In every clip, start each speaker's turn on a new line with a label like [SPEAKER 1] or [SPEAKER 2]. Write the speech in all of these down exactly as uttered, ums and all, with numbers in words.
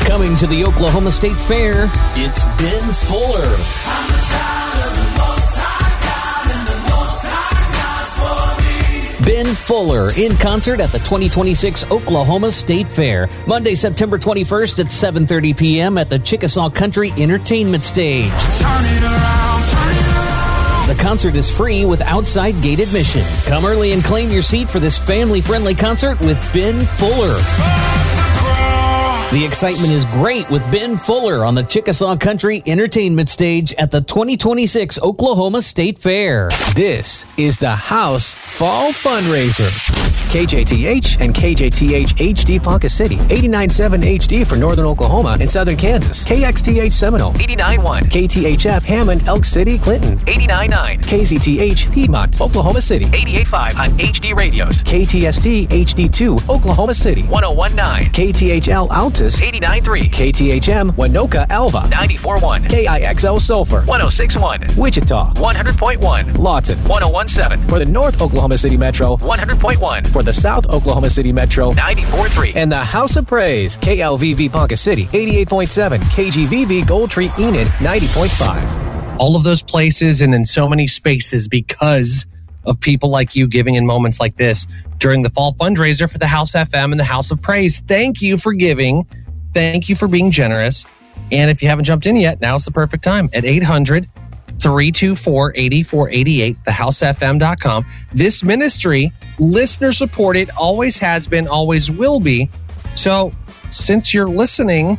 [SPEAKER 1] Coming to the Oklahoma State Fair, it's Ben Fuller. Ben Fuller in concert at the twenty twenty-six Oklahoma State Fair, Monday, September twenty-first at seven thirty p.m. at the Chickasaw Country Entertainment Stage. Turn it around, turn it around. The concert is free with outside gate admission. Come early and claim your seat for this family-friendly concert with Ben Fuller. The excitement is great with Ben Fuller on the Chickasaw Country Entertainment Stage at the twenty twenty-six Oklahoma State Fair.
[SPEAKER 2] This is the House Fall Fundraiser. K J T H and K J T H H D Ponca City, eighty-nine point seven H D for Northern Oklahoma and Southern Kansas. K X T H Seminole, eighty-nine point one. K T H F Hammond, Elk City, Clinton, eighty-nine point nine. K Z T H Piedmont, Oklahoma City, eighty-eight point five on H D radios. K T S T H D two, Oklahoma City, one oh one point nine. K T H L Altus, eighty-nine point three. K T H M Winoka Alva, ninety-four point one. K I X L Sulphur, one oh six point one. Wichita, one hundred point one. Lawton, one oh one point seven. For the North Oklahoma City Metro, one hundred point one. For the South Oklahoma City Metro, ninety-four point three. And the House of Praise, K L V V Ponca City, eighty-eight point seven. K G V V Gold Tree Enid, ninety point five.
[SPEAKER 3] All of those places and in so many spaces because of people like you giving in moments like this during the fall fundraiser for the House F M and the House of Praise. Thank you for giving. Thank you for being generous. And if you haven't jumped in yet, now's the perfect time at eight hundred, three two four, eight four eight eight, the house f m dot com. This ministry, listener supported, always has been, always will be. So since you're listening,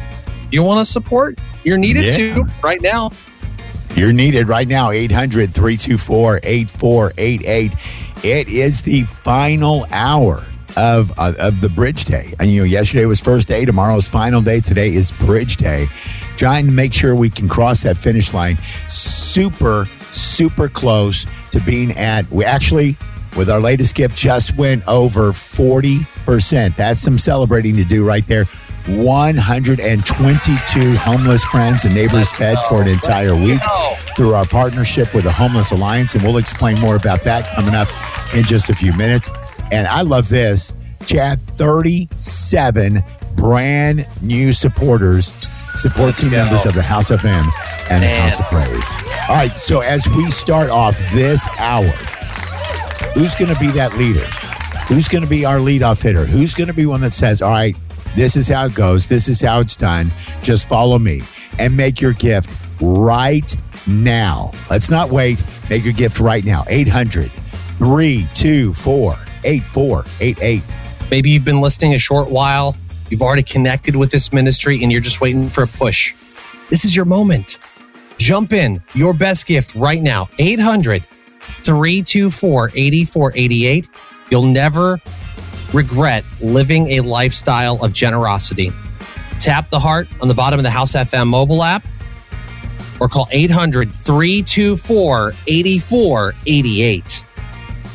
[SPEAKER 3] you want to support? You're needed
[SPEAKER 4] yeah.
[SPEAKER 3] to right now.
[SPEAKER 4] You're needed right now, eight hundred, three two four, eight four eight eight. It is the final hour of uh, of the Bridge Day. And, you know, yesterday was first day. Tomorrow's final day. Today is Bridge Day. Trying to make sure we can cross that finish line. Super, super close to being at, we actually, with our latest gift, just went over forty percent. That's some celebrating to do right there. one hundred twenty-two homeless friends and neighbors Let's fed go. for an entire Let's week go. through our partnership with the Homeless Alliance. And we'll explain more about that coming up in just a few minutes. And I love this, Chad, thirty-seven brand new supporters, support
[SPEAKER 3] Let's
[SPEAKER 4] team
[SPEAKER 3] go. members
[SPEAKER 4] of the House of M and Man. the House of Praise. All right, so as we start off this hour, who's going to be that leader? Who's going to be our leadoff hitter? Who's going to be one that says, all right, this is how it goes. This is how it's done. Just follow me and make your gift right now. Let's not wait. Make your gift right now. eight hundred, three two four, eight four eight eight.
[SPEAKER 3] Maybe you've been listening a short while. You've already connected with this ministry and you're just waiting for a push. This is your moment. Jump in. Your best gift right now. eight hundred, three two four, eight four eight eight. You'll never regret living a lifestyle of generosity. Tap the heart on the bottom of the House F M mobile app or call eight hundred, three two four, eight four eight eight.